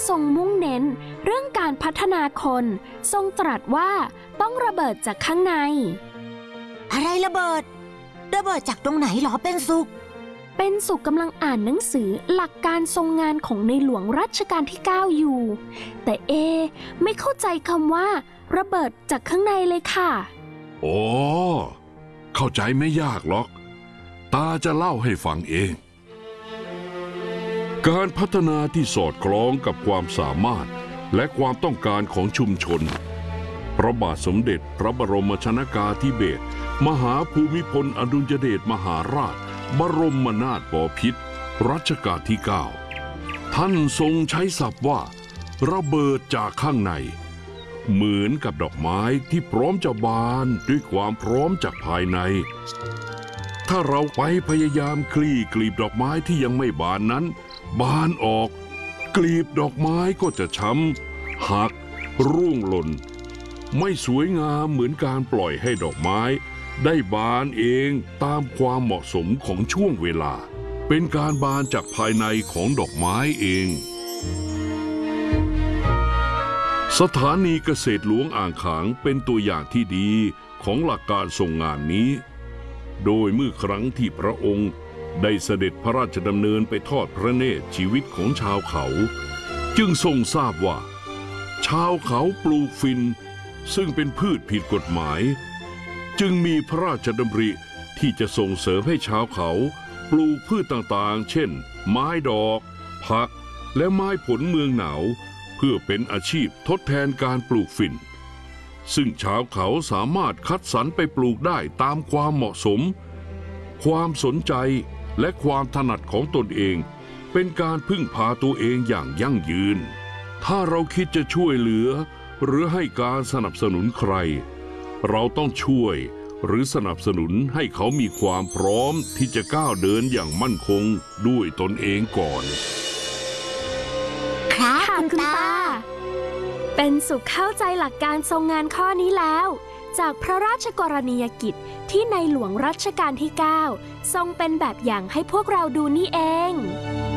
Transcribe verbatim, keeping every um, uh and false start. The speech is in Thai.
ทรงมุ่งเน้นเรื่องการพัฒนาคนทรงตรัสว่าต้องระเบิดจากข้างในอะไรระเบิดระเบิดจากตรงไหนหรอเป็นสุขเป็นสุขกำลังอ่านหนังสือหลักการทรงงานของในหลวงรัชกาลที่เก้าอยู่แต่เอไม่เข้าใจคำว่าระเบิดจากข้างในเลยค่ะโอ้เข้าใจไม่ยากหรอกตาจะเล่าให้ฟังเองการพัฒนาที่สอดคล้องกับความสามารถและความต้องการของชุมชนพระบาทสมเด็จพระบรมชนกาธิเบศรมหาภูมิพลอดุลยเดชมหาราชบรมนาถบพิตรรัชกาลที่เก้าท่านทรงใช้ศัพท์ว่าระเบิดจากข้างในเหมือนกับดอกไม้ที่พร้อมจะบานด้วยความพร้อมจากภายในถ้าเราไปพยายามคลี่กลีบดอกไม้ที่ยังไม่บานนั้นบานออกกลีบดอกไม้ก็จะช้ำหักร่วงหล่นไม่สวยงามเหมือนการปล่อยให้ดอกไม้ได้บานเองตามความเหมาะสมของช่วงเวลาเป็นการบานจากภายในของดอกไม้เองสถานีเกษตรหลวงอ่างขางเป็นตัวอย่างที่ดีของหลักการทรงงานนี้โดยเมื่อครั้งที่พระองค์ได้เสด็จพระราชดำเนินไปทอดพระเนตรชีวิตของชาวเขาจึงทรงทราบว่าชาวเขาปลูกฝิ่นซึ่งเป็นพืชผิดกฎหมายจึงมีพระราชดำริที่จะส่งเสริมให้ชาวเขาปลูกพืชต่างๆเช่นไม้ดอกผักและไม้ผลเมืองหนาวเพื่อเป็นอาชีพทดแทนการปลูกฝิ่นซึ่งชาวเขาสามารถคัดสรรไปปลูกได้ตามความเหมาะสมความสนใจและความถนัดของตนเองเป็นการพึ่งพาตัวเองอย่างยั่งยืนถ้าเราคิดจะช่วยเหลือหรือให้การสนับสนุนใครเราต้องช่วยหรือสนับสนุนให้เขามีความพร้อมที่จะก้าวเดินอย่างมั่นคงด้วยตนเองก่อนครับคุณตาเป็นสุขเข้าใจหลักการทรงงานข้อนี้แล้วจากพระราชกรณียกิจที่ในหลวงรัชกาลที่เก้าทรงเป็นแบบอย่างให้พวกเราดูนี่เอง